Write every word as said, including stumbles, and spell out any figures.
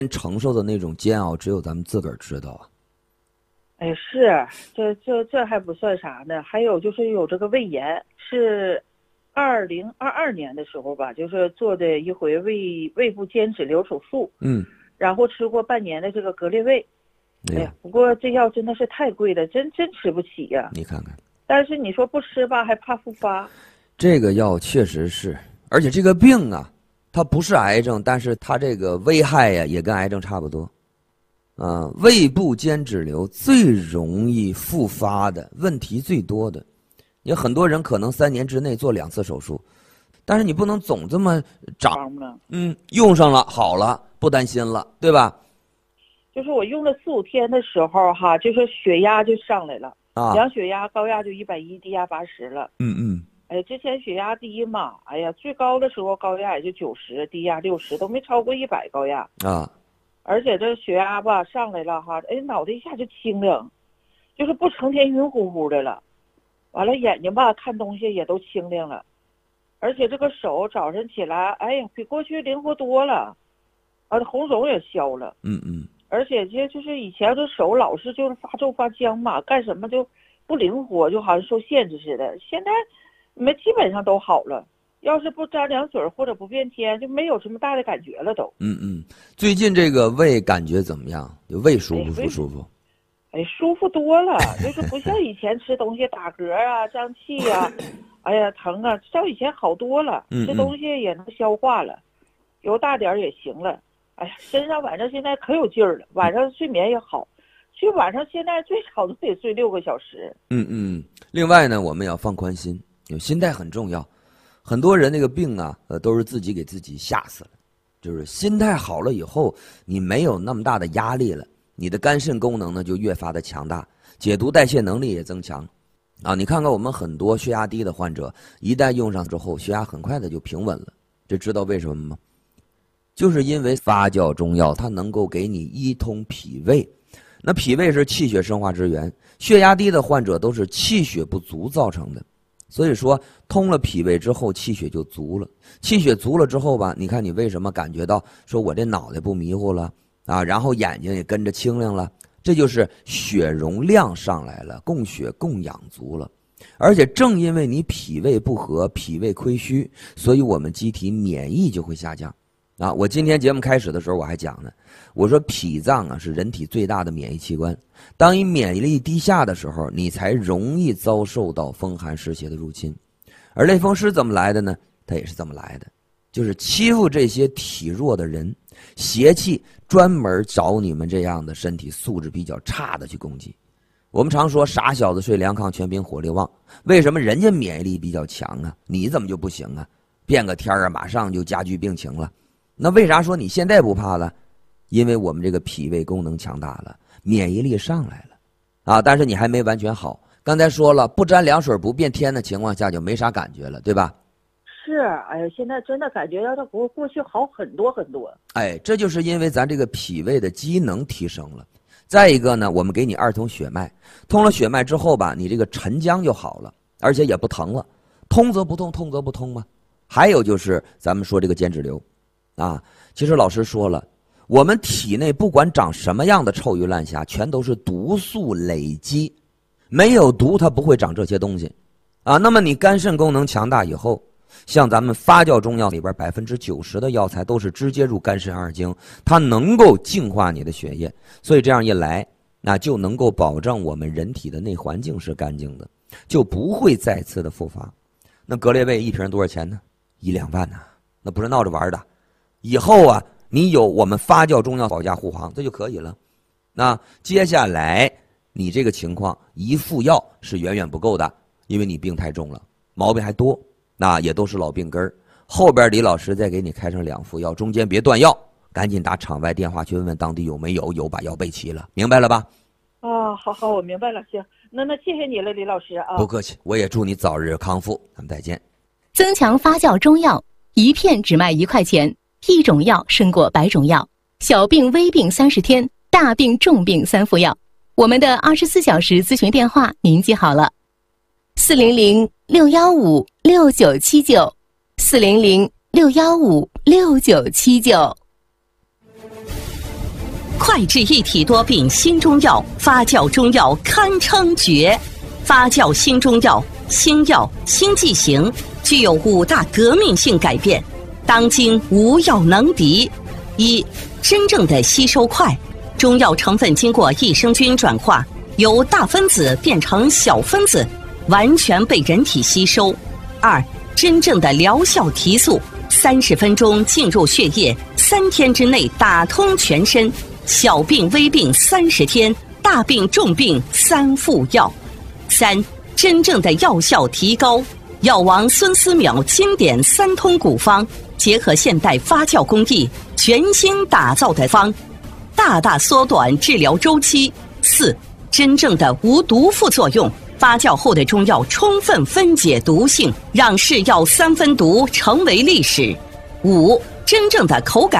承受的那种煎熬，只有咱们自个儿知道啊。 哎，是，这这这还不算啥呢，还有就是有这个胃炎，是二零二二年的时候吧，就是做的一回胃胃部间质瘤手术， 嗯， 然后吃过半年的这个格列卫， 哎哎呀，不过这药真的是太贵了，真真吃不起呀、 你看看， 但是你说不吃吧，还怕复发。 这个药确实是，而且这个病啊，它不是癌症，但是它这个危害呀、也跟癌症差不多。啊，胃部间质瘤最容易复发的，问题最多的，有很多人可能三年之内做两次手术，但是你不能总这么长，嗯，用上了好了，不担心了，对吧？ 就是我用了四五天的时候哈，就是血压就上来了， 啊， 量血压高压就一百一，低压八十了。 嗯嗯， 哎，之前血压低嘛，哎呀，最高的时候高压也就九十，低压六十，都没超过一百高压。 啊， 而且这血压吧上来了哈，哎，脑袋一下就清凉，就是不成天晕乎乎的了。完了眼睛吧看东西也都清亮了，而且这个手早晨起来，哎呀，比过去灵活多了，啊，红肿也消了。 嗯嗯， 而且这就是以前这手老是就是发皱发僵嘛，干什么就不灵活，就好像受限制似的。现在没基本上都好了。要是不沾凉水或者不变天，就没有什么大的感觉了都。 嗯嗯，最近这个胃感觉怎么样？胃舒服不舒服？ 哎，舒服多了，就是不像以前吃东西打嗝啊、胀气呀、啊，哎呀疼啊，照以前好多了。 嗯嗯吃东西也能消化了，油大点也行了。哎呀，身上反正现在可有劲儿了，晚上睡眠也好。其实晚上现在最少都得睡六个小时。 嗯嗯，另外呢，我们要放宽心，有心态很重要。很多人那个病啊，呃，都是自己给自己吓死了。就是心态好了以后，你没有那么大的压力了，你的肝肾功能呢就越发的强大，解毒代谢能力也增强。啊，你看看我们很多血压低的患者，一旦用上之后，血压很快的就平稳了。这知道为什么吗？就是因为发酵中药它能够给你一通脾胃。那脾胃是气血生化之源，血压低的患者都是气血不足造成的。所以说通了脾胃之后，气血就足了。气血足了之后吧，你看你为什么感觉到说我这脑袋不迷糊了啊，然后眼睛也跟着清亮了，这就是血容量上来了，供血供氧足了。而且正因为你脾胃不和，脾胃亏虚，所以我们机体免疫就会下降啊。我今天节目开始的时候我还讲呢，我说脾脏啊是人体最大的免疫器官，当你免疫力低下的时候，你才容易遭受到风寒湿邪的入侵。而类风湿怎么来的呢？它也是这么来的，就是欺负这些体弱的人，邪气专门找你们这样的身体素质比较差的去攻击。我们常说傻小子睡凉炕，全凭火力旺。为什么人家免疫力比较强啊？你怎么就不行啊？变个天啊，马上就加剧病情了。那为啥说你现在不怕了？因为我们这个脾胃功能强大了，免疫力上来了啊，但是你还没完全好。刚才说了，不沾凉水不变天的情况下就没啥感觉了，对吧？ 是，哎呀，现在真的感觉要它过过去好很多很多。 哎，这就是因为咱这个脾胃的机能提升了。再一个呢，我们给你二通血脉，通了血脉之后吧，你这个沉僵就好了，而且也不疼了。通则不痛，痛则不通嘛。还有就是咱们说这个间质瘤啊，其实老师说了，我们体内不管长什么样的臭鱼烂虾，全都是毒素累积，没有毒它不会长这些东西啊。那么你肝肾功能强大以后，像咱们发酵中药里边百分之九十的药材都是直接入肝肾二经，它能够净化你的血液，所以这样一来，那就能够保证我们人体的内环境是干净的，就不会再次的复发。那格列卫一瓶多少钱呢？一两万呢、啊，那不是闹着玩的。以后啊，你有我们发酵中药保驾护航，这就可以了。那接下来你这个情况一副药是远远不够的，因为你病太重了，毛病还多。那也都是老病根儿，后边李老师再给你开上两副药，中间别断药，赶紧打场外电话去问问当地有没有，有把药备齐了，明白了吧？ 啊，好好，我明白了，行，那那谢谢你了，李老师啊。 不客气，我也祝你早日康复，咱们再见。 增强发酵中药，一片只卖一块钱，一种药胜过百种药，小病微病三十天，大病重病三副药。我们的二十四小时咨询电话您记好了。四零零六幺五六九七九，四零零六幺五六九七九。 快治一体多病新中药，发酵中药堪称绝。发酵新中药，新药新剂型，具有五大革命性改变，当今无药能敌。一、真正的吸收快，中药成分经过益生菌转化，由大分子变成小分子，完全被人体吸收。二、真正的疗效提速，三十分钟进入血液，三天之内打通全身，小病微病三十天，大病重病三副药。三、真正的药效提高，药王孙思邈经典三通古方，结合现代发酵工艺，全新打造的方，大大缩短治疗周期。四、真正的无毒副作用，发酵后的中药充分分解毒性，让是药三分毒成为历史。五、真正的口感